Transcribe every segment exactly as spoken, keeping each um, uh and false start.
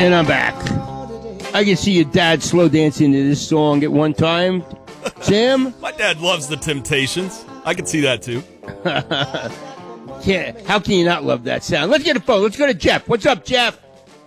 And I'm back. I can see your dad slow dancing to this song at one time. Sam? My dad loves the Temptations. I can see that too. Yeah, how can you not love that sound? Let's get a phone. Let's go to Jeff. What's up, Jeff?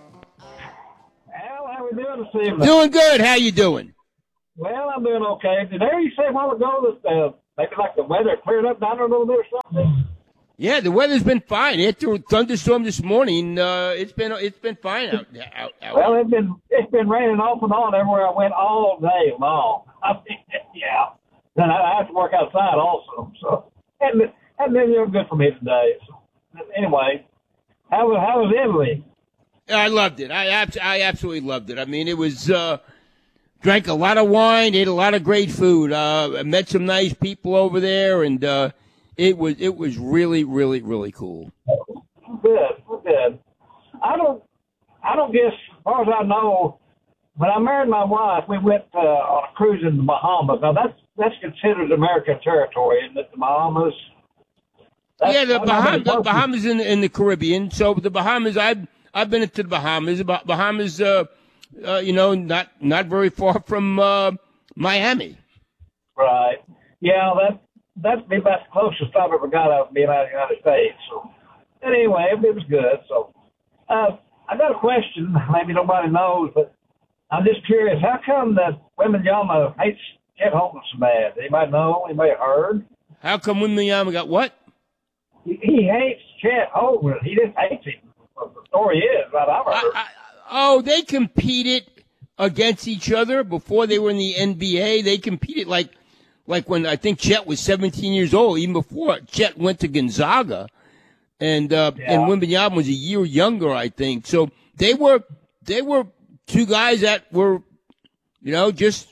Al, how we doing this evening? Doing good. How you doing? Well, I'm doing okay. Did I hear you say a while ago that uh, maybe like the weather cleared up down there a little bit or something? Yeah, the weather's been fine. After a thunderstorm this morning, uh, it's been it's been fine out out. out. Well, it's been it's been raining off and on everywhere I went all day long. I mean, yeah. Then I have to work outside also. So and and then you're good for me today. So, anyway, how was how was Italy? I loved it. I abs- I absolutely loved it. I mean, it was uh, drank a lot of wine, ate a lot of great food. Uh, met some nice people over there, and uh, it was it was really really really cool. Good, good. I don't I don't guess as far as I know. When I married my wife, we went uh, on a cruise in the Bahamas. Now that's that's considered American territory, isn't it? The Bahamas. That's, yeah, the, Baham- the Bahamas Bahamas in the, in the Caribbean. So the Bahamas, I've I've been into the Bahamas. Bah- Bahamas, uh, uh, you know, not not very far from uh, Miami. Right. Yeah, that that'd be about the closest I've ever got out of being out of the United States. So anyway, it was good. So uh, I got a question. Maybe nobody knows, but I'm just curious. How come that Wembanyama hates Chet Holmgren so bad? Anybody know? Anybody heard? How come Wembanyama got what? He, he hates Chet Holmgren. He just hates him. Well, the story is, right? I've heard. I, I, oh, they competed against each other before they were in the N B A. They competed like like when I think Chet was seventeen years old, even before Chet went to Gonzaga, and uh, Yeah. and Wembanyama was a year younger, I think. So they were they were two guys that were, you know, just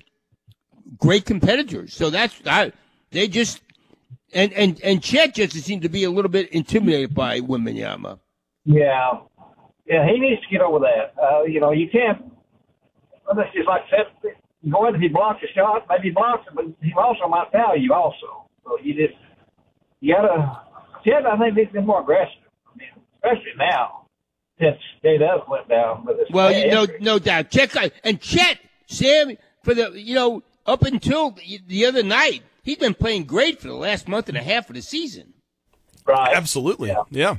great competitors. So that's I, they just and and and Chet just seemed to be a little bit intimidated by Wembanyama. Yeah. Yeah, he needs to get over that. Uh, you know, you can't, well, that's just like I said, go in if he blocks a shot, maybe he blocks it, but he also might foul you also. So you just, you gotta, Chet, I think he's been more aggressive. I mean, especially now, since J Dub went down with his Well, you know, injury. no doubt. Chet, and Chet, Sam, for the, you know, up until the, the other night, he's been playing great for the last month and a half of the season. Right. Absolutely. Yeah. Yeah.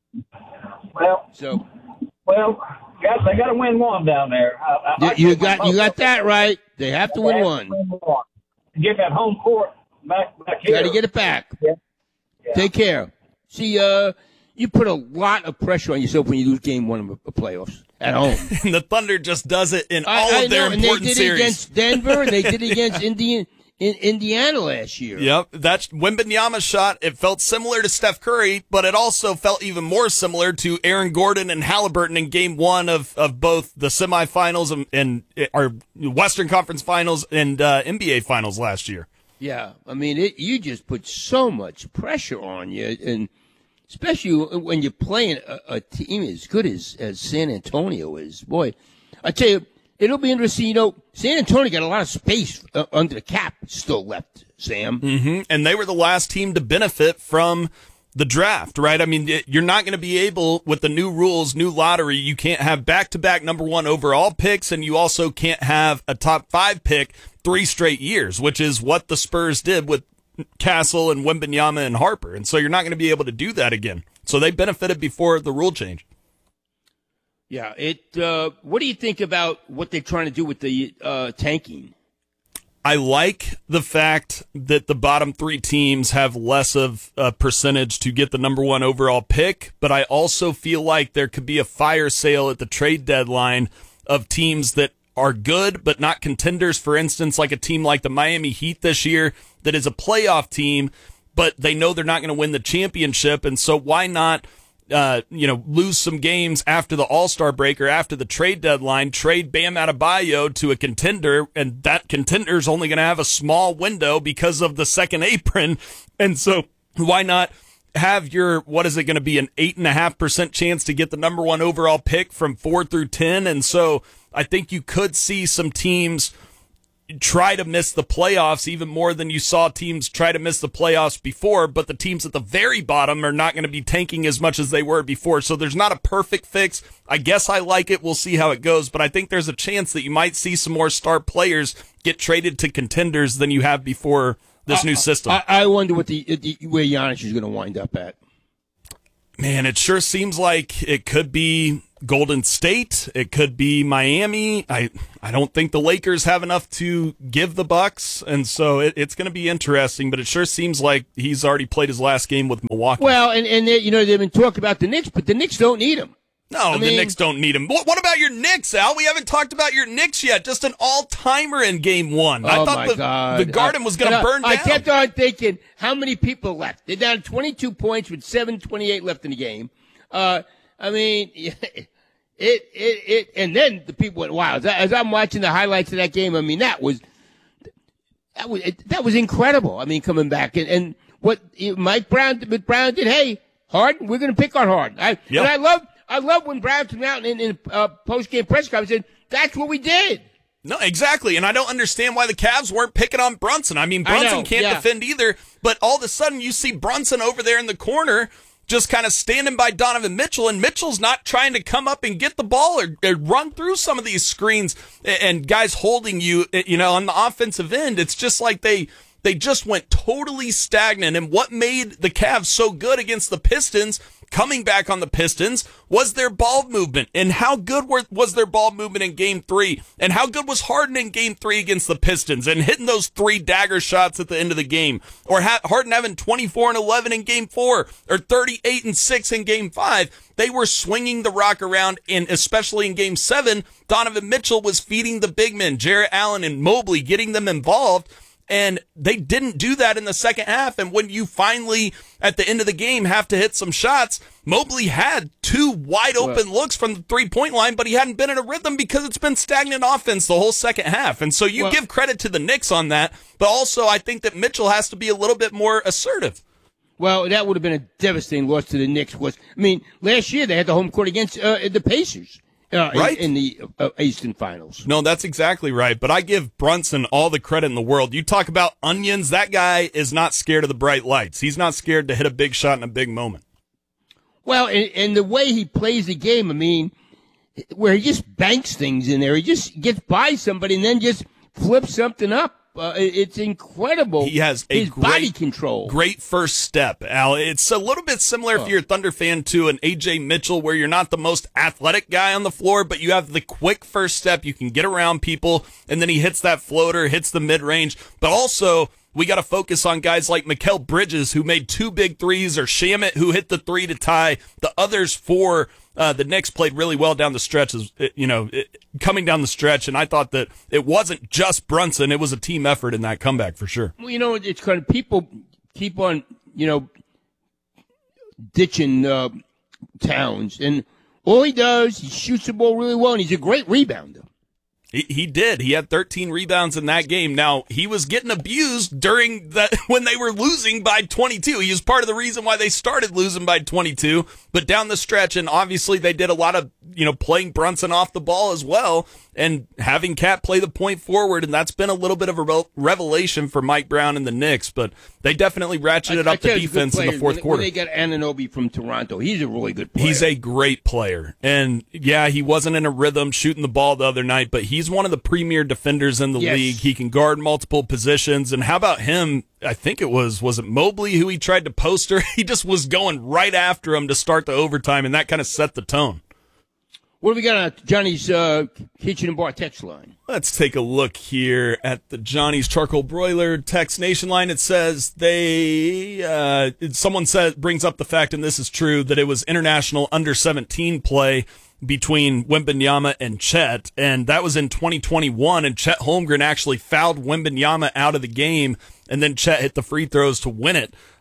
Well, So well, got, they got to win one down there. I, I you, like you to got win you got both. that right. They have to They win have one. to win one. And get that home court back back here. Got to get it back. Yeah. Yeah. Take care. See, uh, you put a lot of pressure on yourself when you lose game one of the playoffs at home. And the Thunder just does it in I, all I of their know, and they important did it series. against Denver, and they did it against Indian, in Indiana last year. Yep, that's Wembanyama's shot. It felt similar to Steph Curry, but it also felt even more similar to Aaron Gordon and Halliburton in Game One of, of both the semifinals and, and our Western Conference Finals and uh, N B A Finals last year. Yeah, I mean, it, you just put so much pressure on you, and especially when you're playing a, a team as good as, as San Antonio is. Boy, I tell you, it'll be interesting. You know, San Antonio got a lot of space uh, under the cap still left, Sam. Mm-hmm. And they were the last team to benefit from the draft, right? I mean, you're not going to be able, with the new rules, new lottery, you can't have back-to-back number one overall picks, and you also can't have a top five pick three straight years, which is what the Spurs did with Castle and Wembanyama and Harper. And so you're not going to be able to do that again. So they benefited before the rule change. Yeah, it. Uh, what do you think about what they're trying to do with the uh, tanking? I like the fact that the bottom three teams have less of a percentage to get the number one overall pick, but I also feel like there could be a fire sale at the trade deadline of teams that are good but not contenders. For instance, like a team like the Miami Heat this year that is a playoff team, but they know they're not going to win the championship, and so why not Uh, you know, lose some games after the All-Star break or after the trade deadline, trade Bam Adebayo to a contender, and that contender's only going to have a small window because of the second apron. And so why not have your, what is it going to be, an eight point five percent chance to get the number one overall pick from four through ten? And so I think you could see some teams try to miss the playoffs even more than you saw teams try to miss the playoffs before, but the teams at the very bottom are not going to be tanking as much as they were before. So there's not a perfect fix. I guess I like it. We'll see how it goes, but I think there's a chance that you might see some more star players get traded to contenders than you have before this uh, new system. I, I wonder what the, the where Giannis is going to wind up at. Man, it sure seems like it could be Golden State. It could be Miami. I I don't think the Lakers have enough to give the Bucks, and so it, it's going to be interesting. But it sure seems like he's already played his last game with Milwaukee. Well, and and they, you know they've been talking about the Knicks, but the Knicks don't need him. No, I the mean, Knicks don't need him. What, what about your Knicks, Al? We haven't talked about your Knicks yet. Just an all-timer in game one. Oh I thought my the, God. the Garden was going to burn I down. I kept on thinking, how many people left? They're down twenty-two points with seven twenty-eight left in the game. Uh, I mean, it, it, it, and then the people went wild. As, I, as I'm watching the highlights of that game, I mean, that was, that was, it, that was incredible. I mean, coming back and, and what Mike Brown, what Brown did, hey, Harden, we're going to pick on Harden. I, yep. And I love, I love when Brown came out in, in a uh, post-game press conference and said, that's what we did. No, exactly. And I don't understand why the Cavs weren't picking on Brunson. I mean, Brunson know, can't yeah. defend either, but all of a sudden you see Brunson over there in the corner just kind of standing by Donovan Mitchell, and Mitchell's not trying to come up and get the ball or, or run through some of these screens and guys holding you, you know, on the offensive end. It's just like they they just went totally stagnant. And what made the Cavs so good against the Pistons, coming back on the Pistons, was their ball movement. And how good were, was their ball movement in game three? And how good was Harden in game three against the Pistons and hitting those three dagger shots at the end of the game? Or ha- Harden having twenty-four and eleven in game four or thirty-eight and six in game five. They were swinging the rock around, and especially in game seven, Donovan Mitchell was feeding the big men, Jarrett Allen and Mobley, getting them involved. And they didn't do that in the second half. And when you finally, at the end of the game, have to hit some shots, Mobley had two wide open well, looks from the three-point line, but he hadn't been in a rhythm because it's been stagnant offense the whole second half. And so you well, give credit to the Knicks on that, but also I think that Mitchell has to be a little bit more assertive. Well, that would have been a devastating loss to the Knicks. Was I mean, last year they had the home court against uh, the Pacers. Uh, right? in, in the uh, Eastern Finals. No, that's exactly right. But I give Brunson all the credit in the world. You talk about onions, that guy is not scared of the bright lights. He's not scared to hit a big shot in a big moment. Well, and, and the way he plays the game, I mean, where he just banks things in there. He just gets by somebody and then just flips something up. Uh, it's incredible. He has a his great, body control. Great first step, Al. It's a little bit similar oh. if you're a Thunder fan to an A J Mitchell, where you're not the most athletic guy on the floor, but you have the quick first step. You can get around people, and then he hits that floater, hits the mid-range. But also, we got to focus on guys like Mikal Bridges, who made two big threes, or Shamet, who hit the three to tie. The others for uh, the Knicks played really well down the stretch, as, you know, it, coming down the stretch. And I thought that it wasn't just Brunson. It was a team effort in that comeback for sure. Well, you know, it's kind of people keep on, you know, ditching uh, Towns. And all he does, he shoots the ball really well, and he's a great rebounder. He, he did. He had thirteen rebounds in that game. Now, he was getting abused during the, when they were losing by twenty-two. He was part of the reason why they started losing by twenty-two. But down the stretch, and obviously they did a lot of, you know, playing Brunson off the ball as well, and having Cat play the point forward, and that's been a little bit of a re- revelation for Mike Brown and the Knicks. But they definitely ratcheted I, up the defense in the fourth when, quarter. When they got Anunoby from Toronto, he's a really good player. He's a great player. And, yeah, he wasn't in a rhythm shooting the ball the other night, but he's one of the premier defenders in the yes. league. He can guard multiple positions. And how about him? I think it was, was it Mobley who he tried to poster? He just was going right after him to start the overtime, and that kind of set the tone. What do we got on Johnny's uh, Kitchen and Bar text line? Let's take a look here at the Johnny's Charcoal Broiler text nation line. It says they, uh, someone said, brings up the fact, and this is true, that it was international under seventeen play between Wembanyama and Chet, and that was in twenty twenty-one, and Chet Holmgren actually fouled Wembanyama out of the game, and then Chet hit the free throws to win it.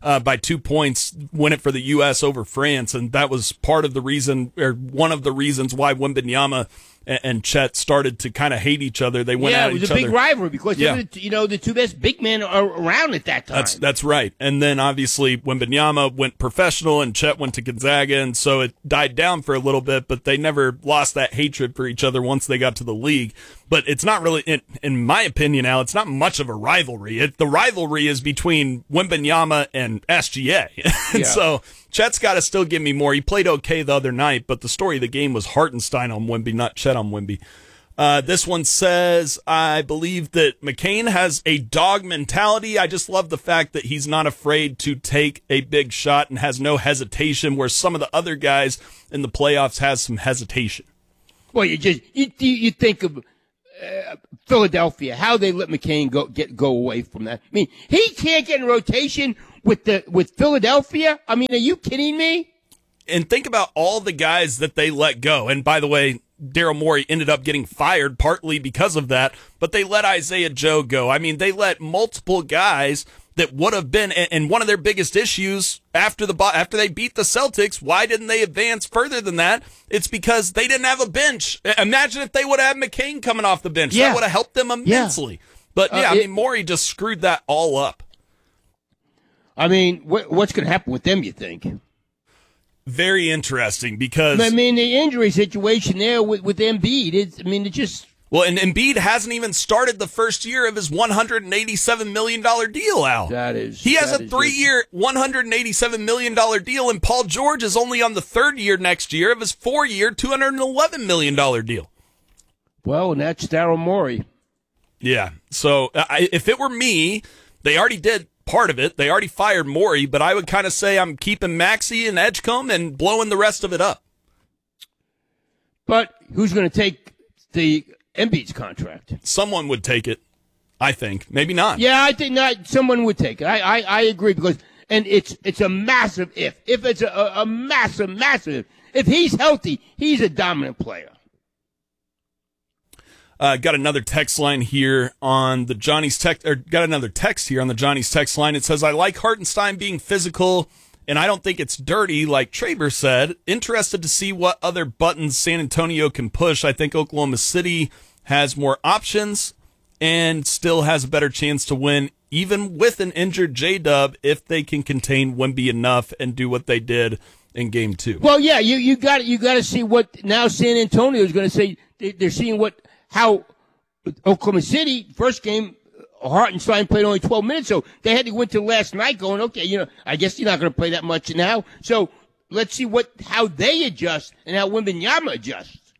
uh, by two points, win it for the U S over France, and that was part of the reason, or one of the reasons why Wembanyama and Chet started to kind of hate each other. They went yeah, at each other. Yeah, it was a big rivalry because yeah. they were, you know, the two best big men are around at that time. That's that's right. And then obviously Wembanyama went professional and Chet went to Gonzaga, and so it died down for a little bit, but they never lost that hatred for each other once they got to the league. But it's not really, in, in my opinion, Al, it's not much of a rivalry. It, the rivalry is between Wembanyama and S G A. and yeah. so Chet's got to still give me more. He played okay the other night, but the story of the game was Hartenstein on Wemby, not Chet on Wemby. Uh, this one says, I believe that McCain has a dog mentality. I just love the fact that he's not afraid to take a big shot and has no hesitation, where some of the other guys in the playoffs has some hesitation. Well, you just you you think of uh, Philadelphia, how they let McCain go get go away from that. I mean, he can't get in rotation with the with Philadelphia. I mean, are you kidding me? And think about all the guys that they let go. And by the way, Daryl Morey ended up getting fired partly because of that, but they let Isaiah Joe go. I mean, they let multiple guys that would have been, and one of their biggest issues after the after they beat the Celtics, why didn't they advance further than that? It's because they didn't have a bench. Imagine if they would have had McCain coming off the bench. Yeah. That would have helped them immensely. Yeah. But, yeah, uh, I mean, Morey just screwed that all up. I mean, what, what's going to happen with them, you think? Very interesting because... I mean, the injury situation there with, with Embiid, it's, I mean, it just... Well, and Embiid hasn't even started the first year of his one hundred eighty-seven million dollars deal, Al. That is... He has a three-year, one hundred eighty-seven million dollars deal, and Paul George is only on the third year next year of his four-year, two hundred eleven million dollars deal. Well, and that's Daryl Morey. Yeah. So I, if it were me, they already did part of it. They already fired Morey, but I would kind of say I'm keeping Maxey and Edgecombe and blowing the rest of it up. But who's going to take the Embiid's contract? Someone would take it, I think. Maybe not. Yeah, I think not. Someone would take it. I, I, I agree because, and it's it's a massive if. If it's a, a, a massive, massive. If he's healthy, he's a dominant player. Uh, got another text line here on the Johnny's text, or got another text here on the Johnny's text line. It says, I like Hartenstein being physical, and I don't think it's dirty, like Traber said. Interested to see what other buttons San Antonio can push. I think Oklahoma City has more options and still has a better chance to win, even with an injured J-Dub, if they can contain Wemby enough and do what they did in game two. Well, yeah, you you got you got to see what now San Antonio is going to say. They, they're seeing what how Oklahoma City first game. Hartenstein played only twelve minutes, so they had to go into last night going, okay, you know, I guess you're not going to play that much now. So let's see what how they adjust and how Wembanyama adjusts.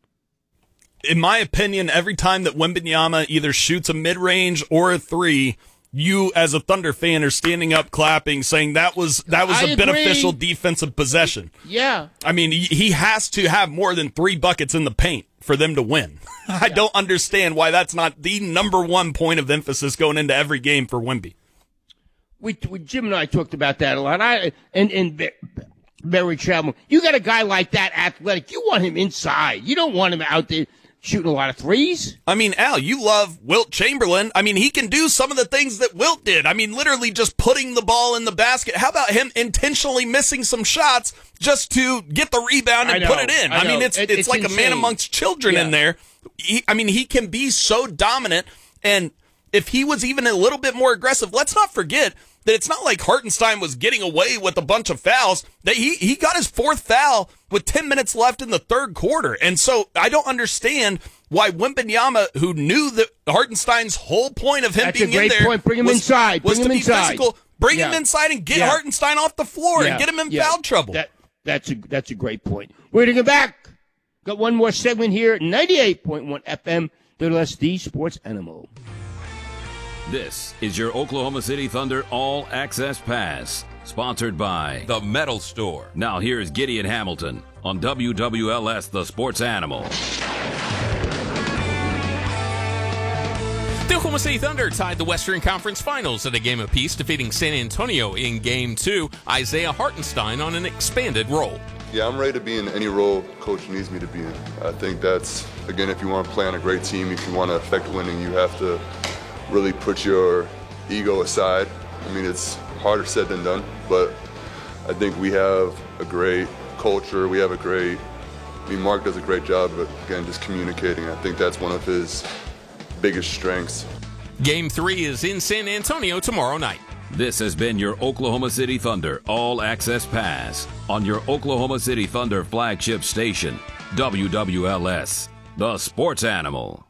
In my opinion, every time that Wembanyama either shoots a mid-range or a three, you as a Thunder fan are standing up clapping, saying that was that was I a agree. beneficial defensive possession. Yeah. I mean, he has to have more than three buckets in the paint for them to win. I Yeah. don't understand why that's not the number one point of emphasis going into every game for Wemby. We, we Jim and I talked about that a lot. I and and Barry Travel. You got a guy like that athletic. You want him inside. You don't want him out there shooting a lot of threes. I mean, Al, you love Wilt Chamberlain. I mean, he can do some of the things that Wilt did. I mean, literally just putting the ball in the basket. How about him intentionally missing some shots just to get the rebound and I put know, it in? I I, mean, know. it's It- it's, it's like a man insane. amongst children Yeah. in there. He, I mean, he can be so dominant. And if he was even a little bit more aggressive, let's not forget that it's not like Hartenstein was getting away with a bunch of fouls. That he, he got his fourth foul with ten minutes left in the third quarter. And so I don't understand why Wembanyama, who knew that Hartenstein's whole point of him That's being a great in there point. Bring him was, inside. was Bring to him be inside. physical, bring Yeah. him inside and get Yeah. Hartenstein off the floor Yeah. and get him in Yeah. foul trouble. That that's a that's a great point. We're gonna go back. Got one more segment here. ninety-eight point one F M. W S D Sports Animal. This is your Oklahoma City Thunder All Access Pass, sponsored by The Metal Store. Now here's Gideon Hamilton on W W L S The Sports Animal. The Oklahoma City Thunder tied the Western Conference Finals at a game apiece, defeating San Antonio in Game two. Isaiah Hartenstein on an expanded role. Yeah, I'm ready to be in any role Coach needs me to be in. I think that's, again, if you want to play on a great team, if you want to affect winning, you have to really put your ego aside. I mean, it's harder said than done, but I think we have a great culture. We have a great, I mean, Mark does a great job of, again, just communicating. I think that's one of his biggest strengths. Game three is in San Antonio tomorrow night. This has been your Oklahoma City Thunder All Access Pass on your Oklahoma City Thunder flagship station, W W L S, the sports animal.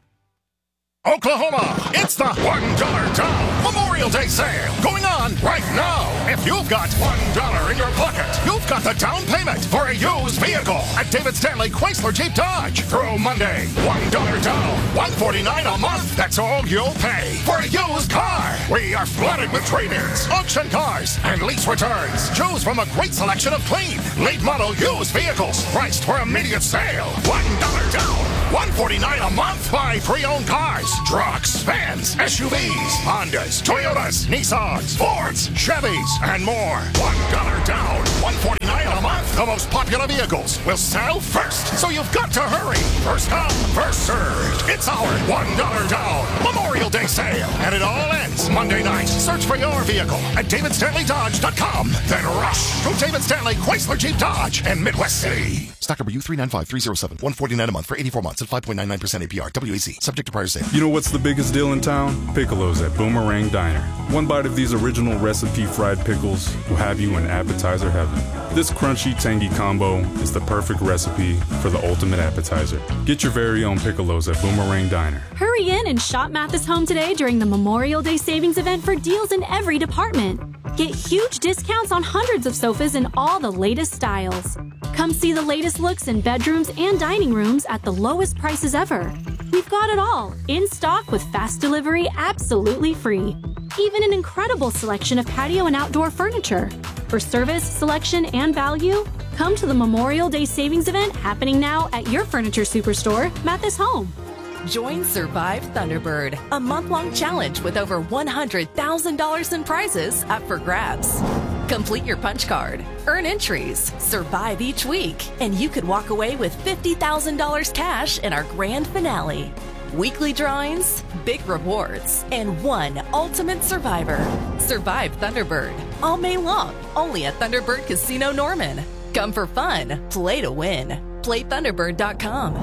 Oklahoma, it's the one dollar Down Memorial Day sale going on right now. If you've got one dollar in your pocket, you've got the down payment for a used vehicle at David Stanley Chrysler Jeep Dodge. Through Monday, one dollar down, one hundred forty-nine dollars a month. That's all you'll pay for a used car. We are flooded with trade-ins, auction cars, and lease returns. Choose from a great selection of clean, late model used vehicles priced for immediate sale. one dollar down, one hundred forty-nine dollars a month. Buy pre-owned cars, trucks, vans, S U Vs, Hondas, Toyotas, Nissans, Fords, Chevys, and more. one dollar down, one hundred forty-nine dollars a month. The most popular vehicles will sell first, so you've got to hurry. First come, first served. It's our one dollar down Memorial Day sale, and it all ends Monday night. Search for your vehicle at david stanley dodge dot com. Then rush to David Stanley Chrysler Jeep Dodge in Midwest City. Stock number U three nine five three zero seven, one hundred forty-nine dollars a month for eighty-four months at five point nine nine percent A P R. W A C. Subject to prior sale. You know what's the biggest deal in town? Piccolos at Boomerang Diner. One bite of these original recipe fried pickles will have you in appetizer heaven. This crunchy, tangy combo is the perfect recipe for the ultimate appetizer. Get your very own Piccolos at Boomerang Diner. Hurry in and shop Mathis Home today during the Memorial Day Savings Event for deals in every department. Get huge discounts on hundreds of sofas in all the latest styles. Come see the latest looks in bedrooms and dining rooms at the lowest prices ever. We've got it all, in stock with fast delivery absolutely free. Even an incredible selection of patio and outdoor furniture. For service, selection, and value, come to the Memorial Day Savings Event happening now at your furniture superstore, Mathis Home. Join Survive Thunderbird, a month-long challenge with over one hundred thousand dollars in prizes up for grabs. Complete your punch card, earn entries, survive each week, and you could walk away with fifty thousand dollars cash in our grand finale. Weekly drawings, big rewards, and one ultimate survivor. Survive Thunderbird, all May long, only at Thunderbird Casino Norman. Come for fun, play to win. play thunderbird dot com.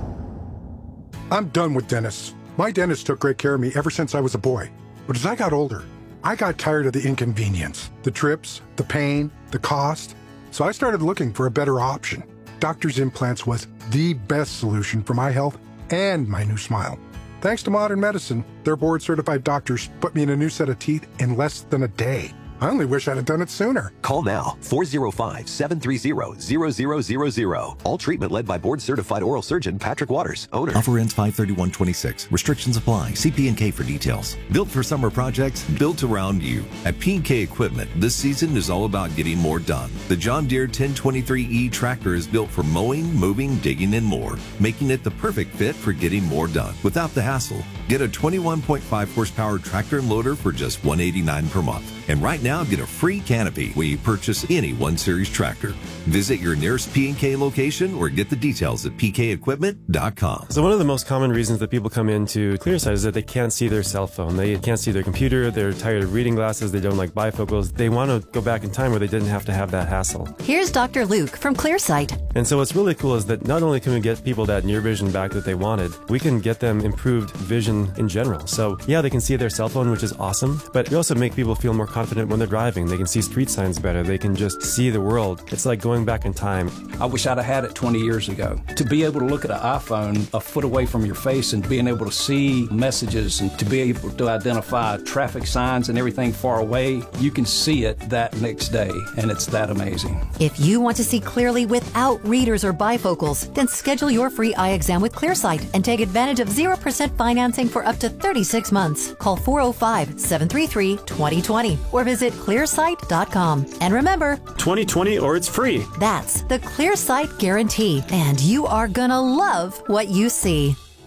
I'm done with dentists. My dentist took great care of me ever since I was a boy. But as I got older, I got tired of the inconvenience, the trips, the pain, the cost. So I started looking for a better option. Doctor's Implants was the best solution for my health and my new smile. Thanks to modern medicine, their board-certified doctors put me in a new set of teeth in less than a day. I only wish I'd have done it sooner. Call now, four oh five, seven three zero, zero zero zero zero. All treatment led by board-certified oral surgeon Patrick Waters, owner. Offer ends five thirty-one twenty-six. Restrictions apply. See P and K for details. Built for summer projects, built around you. At P and K Equipment, this season is all about getting more done. The John Deere ten twenty-three E tractor is built for mowing, moving, digging, and more, making it the perfect fit for getting more done without the hassle. Get a twenty-one point five horsepower tractor and loader for just one hundred eighty-nine dollars per month. And right now, get a free canopy when you purchase any one series tractor. Visit your nearest P and K location or get the details at p k equipment dot com. So one of the most common reasons that people come into Clearsight is that they can't see their cell phone. They can't see their computer. They're tired of reading glasses. They don't like bifocals. They want to go back in time where they didn't have to have that hassle. Here's Doctor Luke from Clearsight. And so what's really cool is that not only can we get people that near vision back that they wanted, we can get them improved vision in general. So yeah, they can see their cell phone, which is awesome, but we also make people feel more confident when they're driving. They can see street signs better. They can just see the world. It's like going back in time. I wish I'd have had it twenty years ago. To be able to look at an iPhone a foot away from your face and being able to see messages and to be able to identify traffic signs and everything far away, you can see it that next day, and it's that amazing. If you want to see clearly without readers or bifocals, then schedule your free eye exam with Clearsight and take advantage of zero percent financing for up to thirty-six months. Call four oh five, seven three three, two oh two oh or visit clearsight dot com. And remember, twenty twenty or it's free. That's the Clearsight guarantee, and you are gonna love what you see.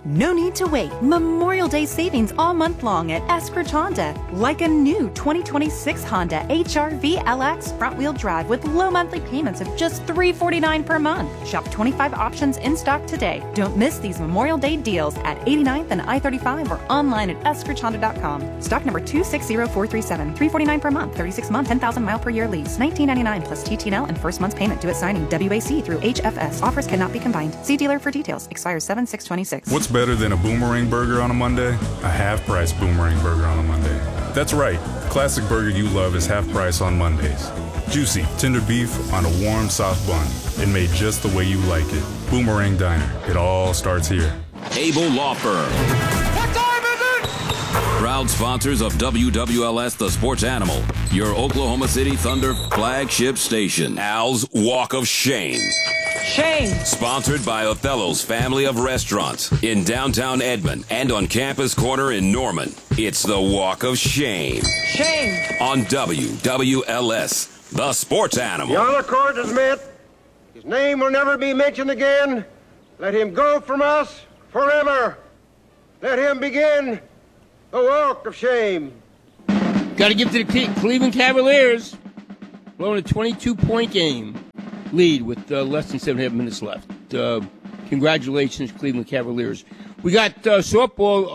No need to wait. Memorial Day savings all month long at Eskridge Honda. Like a new twenty twenty-six Honda H R V L X front-wheel drive with low monthly payments of just three hundred forty-nine dollars per month. Shop twenty-five options in stock today. Don't miss these Memorial Day deals at eighty-ninth and I thirty-five or online at eskridge honda dot com. Stock number two six zero four three seven. three hundred forty-nine dollars per month. thirty-six month, ten thousand mile per year lease. nineteen ninety-nine plus T T N L and first month's payment due at signing. W A C through H F S. Offers cannot be combined. See dealer for details. Expires seven six twenty-six. What's better than a Boomerang burger on a Monday? A half-price Boomerang burger on a Monday. That's right. The classic burger you love is half price on Mondays. Juicy, tender beef on a warm, soft bun. And made just the way you like it. Boomerang Diner. It all starts here. Abel Law Firm. What time is it? Proud sponsors of W W L S The Sports Animal, your Oklahoma City Thunder flagship station. Al's Walk of Shame. Shame. Sponsored by Othello's family of restaurants in downtown Edmond and on Campus Corner in Norman. It's the Walk of Shame. Shame. On W W L S, The Sports Animal. The honor court has met. His name will never be mentioned again. Let him go from us forever. Let him begin the Walk of Shame. Got to give to the Cleveland Cavaliers. Blowing a twenty-two point game. Lead with uh, less than seven and a half minutes left. Uh, congratulations, Cleveland Cavaliers. We got uh, softball,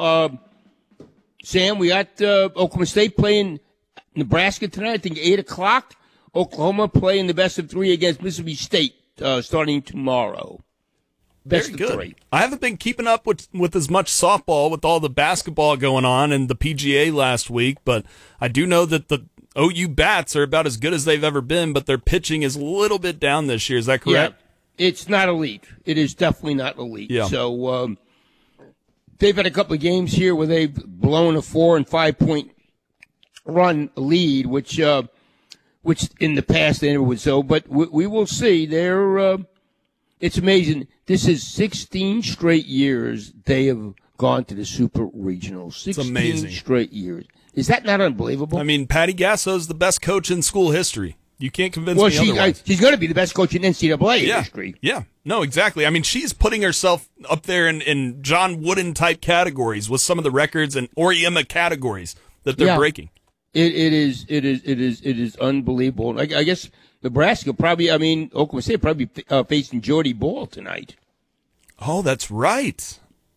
uh, Sam. We got uh, Oklahoma State playing Nebraska tonight, I think eight o'clock. Oklahoma playing the best of three against Mississippi State uh, starting tomorrow. Best Very of good. three. I haven't been keeping up with, with as much softball with all the basketball going on and the P G A last week, but I do know that the O U Bats are about as good as they've ever been, but their pitching is a little bit down this year. Is that correct? Yeah, it's not elite. It is definitely not elite. Yeah. So um, they've had a couple of games here where they've blown a four and five point run lead, which uh, which in the past they never would so. But we, we will see. They're uh, it's amazing. This is sixteen straight years they have gone to the Super Regional. Sixteen amazing. straight years. Is that not unbelievable? I mean, Patty Gasso is the best coach in school history. You can't convince well, me she, otherwise. I, she's going to be the best coach in N C double A yeah. history. Yeah, no, exactly. I mean, she's putting herself up there in, in John Wooden-type categories with some of the records and Oriema categories that they're Yeah. breaking. It, it is, it is, it is, it is unbelievable. I, I guess Nebraska probably, I mean, Oklahoma State probably uh, facing Jordy Ball tonight. Oh, that's right.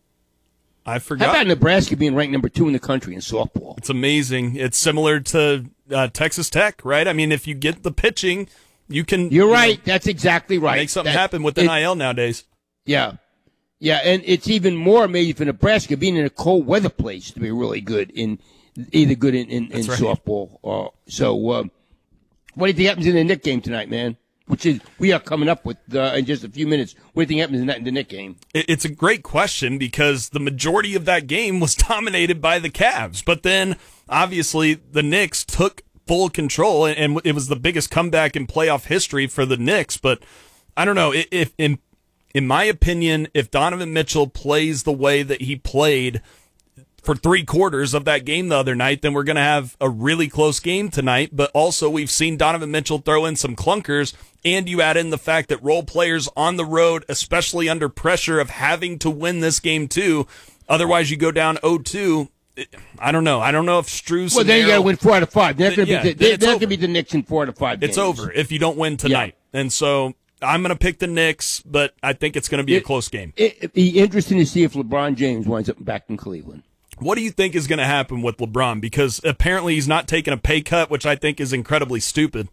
I forgot. How about Nebraska being ranked number two in the country in softball? It's amazing. It's similar to uh, Texas Tech, right? I mean, if you get the pitching, you can. You're you right. know, That's exactly right. Make something That- happen with it- N I L nowadays. Yeah. Yeah, and it's even more amazing for Nebraska being in a cold weather place to be really good in, either good in, in, in That's right. softball. Uh, so, uh, what do you think happens in the Knick game tonight, man? Which is, we are coming up with uh, in just a few minutes. What do you think happens in, that, in the Knick game? It- It's a great question because the majority of that game was dominated by the Cavs. But then, obviously, the Knicks took full control, and, and it was the biggest comeback in playoff history for the Knicks. But I don't know. If, if in, in my opinion, if Donovan Mitchell plays the way that he played for three quarters of that game the other night, then we're going to have a really close game tonight. But also, we've seen Donovan Mitchell throw in some clunkers, and you add in the fact that role players on the road, especially under pressure of having to win this game too, otherwise you go down oh two. I don't know. I don't know if Strus. Well, then you got to win four out of five. They're going to Yeah, be the, then they're, it's they're over. going to be the Knicks in four out of five It's games. over if you don't win tonight. And so I'm going to pick the Knicks, but I think it's going to be It- a close game. It, it'd be interesting to see if LeBron James winds up back in Cleveland. What do you think is going to happen with LeBron? Because apparently he's not taking a pay cut, which I think is incredibly stupid.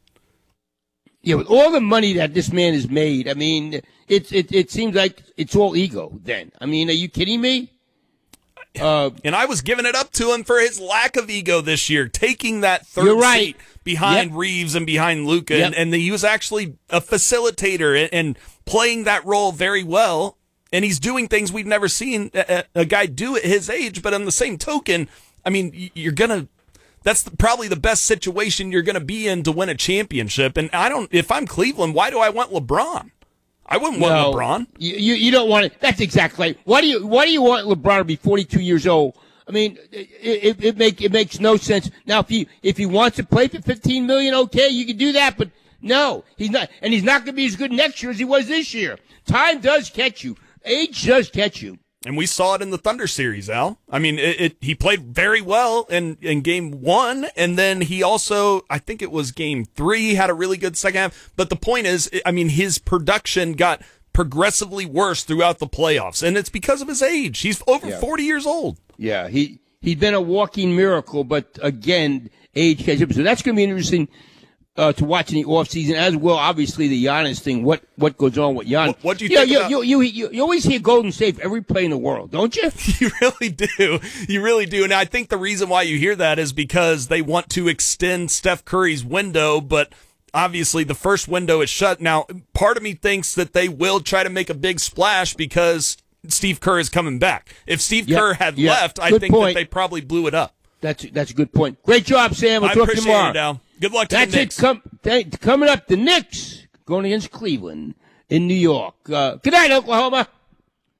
Yeah, with all the money that this man has made, I mean, it's it it seems like it's all ego. Then, I mean, are you kidding me? Uh, and I was giving it up to him for his lack of ego this year, taking that third You're right. seat behind Yep. Reeves and behind Luka, Yep. and, and he was actually a facilitator and, and playing that role very well. And he's doing things we've never seen a, a guy do at his age. But on the same token, I mean, you're gonna. That's the, probably the best situation you're going to be in to win a championship. And I don't. If I'm Cleveland, why do I want LeBron? I wouldn't want no, LeBron. You, you you don't want it. That's exactly right. Why do you why do you want LeBron to be forty-two years old? I mean, it, it, it make it makes no sense. Now, if he if he wants to play for fifteen million, okay, you can do that. But no, he's not, and he's not going to be as good next year as he was this year. Time does catch you. Age does catch you. And we saw it in the Thunder series, Al. I mean, it, it he played very well in, in game one, and then he also, I think it was game three, had a really good second half. But the point is, I mean, his production got progressively worse throughout the playoffs, and it's because of his age. He's over Yeah. forty years old. Yeah, he, he'd been a walking miracle, but again, age catches up. So that's going to be interesting uh, to watch in the offseason as well. Obviously, the Giannis thing, what what goes on with Giannis. What, what do you you think know, about- you, you, you, you always hear Golden State for every play in the world, don't you? You really do. You really do. And I think the reason why you hear that is because they want to extend Steph Curry's window, but obviously the first window is shut. Now, part of me thinks that they will try to make a big splash because Steve Kerr is coming back. If Steve Yeah, Kerr had yeah. left, I Good think point. that they probably blew it up. That's that's a good point. Great job, Sam. We'll I talk to you appreciate tomorrow. it, Al. Good luck to That's the it. Knicks. Come, th- coming up, the Knicks going against Cleveland in New York. Uh, good night, Oklahoma.